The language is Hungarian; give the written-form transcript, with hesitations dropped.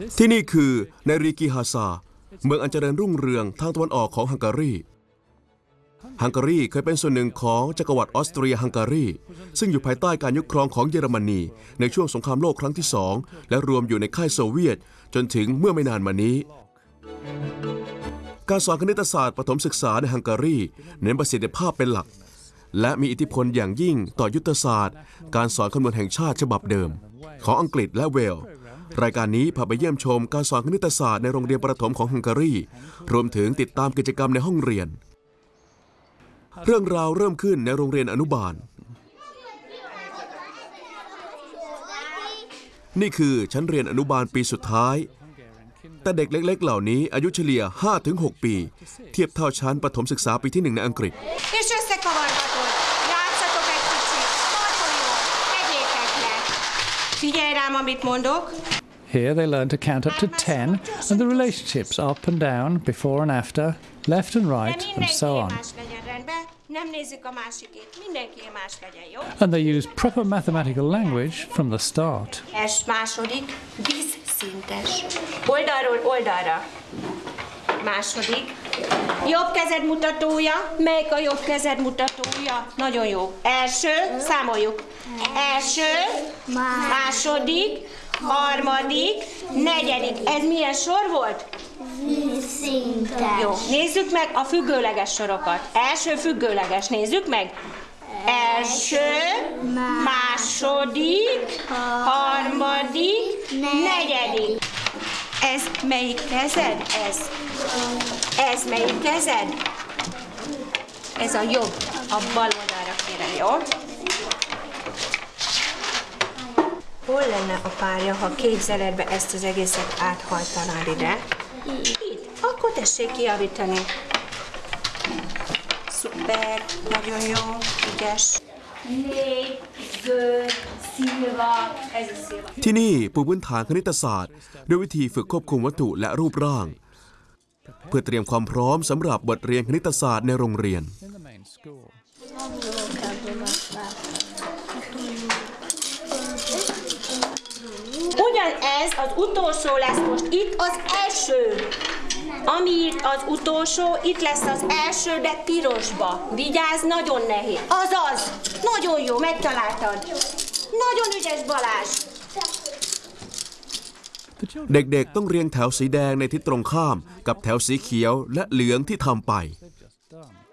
ที่นี่คือในริกิฮาซาเมืองอันเจริญรุ่งเรืองทางตะวันออกของฮังการีเคยเป็นส่วนหนึ่งของจักรวรรดิออสเตรียฮังการีซึ่งอยู่ภายใต้การยึดครองของเยอรมนีในช่วงสงครามโลกครั้งที่2และรวมอยู่ในค่ายโซเวียตจนถึงเมื่อไม่นานมานี้การสอนคณิตศาสตร์ประถมศึกษาในฮังการีเน้นประสิทธิภาพเป็นหลักและมีอิทธิพลอย่างยิ่งต่อยุทธศาสตร์การสอนคำนวณแห่งชาติฉบับเดิมของอังกฤษและเวลส์รายการนี้พาไปเยี่ยมชมการสอนคณิตศาสตร์ในโรงเรียนประถมของฮังการีรวมถึงติดตามกิจกรรมในห้องเรียนเรื่องราวเริ่มขึ้นในโรงเรียนอนุบาลนี่คือชั้นเรียนอนุบาลปีสุดท้ายแต่เด็กเล็กๆเหล่านี้อายุเฉลี่ย 5-6 ปีเทียบเท่าชั้นประถมศึกษาปีที่1ในอังกฤษ Here they learn to count up to 10 and the relationships up and down, before and after, left and right, and so on. And they use proper mathematical language from the start. Jobb kezed mutatója, melyik a jobb kezed mutatója? Nagyon jó. Első, számoljuk. Első, második, harmadik, negyedik. Ez milyen sor volt? Vízszintes. Jó, nézzük meg a függőleges sorokat. Első függőleges, nézzük meg. Első, második, harmadik, negyedik. Ez melyik kezed? Ez melyik kezed? Ez a jobb. A bal oldalra kérem, jó? Hol lenne a párja, ha képzeletbe ezt az egészet áthajtanád ide? Itt. Akkor tessék kijavítani. Szuper, nagyon jó, ügyes. Né, zöld, szilva, ez a szilva. ที่นี่ปูพื้นฐานคณิตศาสตร์ด้วยวิธีฝึกควบคุมวัตถุและรูปร่างเพื่อเตรียมความพร้อมสำหรับบทเรียนคณิตศาสตร์ในโรงเรียน Ugyanez az utolsó lesz most. Itt az első. Ami itt az utolsó, itt lesz az első, de pirosba. Vigyázz, nagyon nehéz. Azaz! Nagyon jó, megtaláltad. Nagyon ügyes, Balázs. เด็กๆต้องเรียงแถวสีแดงในทิศตรงข้ามกับแถวสีเขียวและเหลืองที่ทำไป